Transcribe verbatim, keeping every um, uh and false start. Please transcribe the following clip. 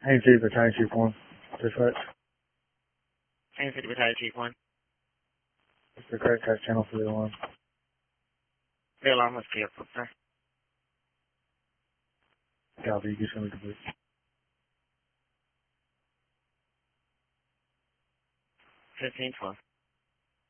Haines City Battalion Chief one. Dispatch. Haines City Battalion Chief one. It's the correct test channel for the alarm. The alarm was clear, sir. Copy, you can send me complete. fifteen twelve.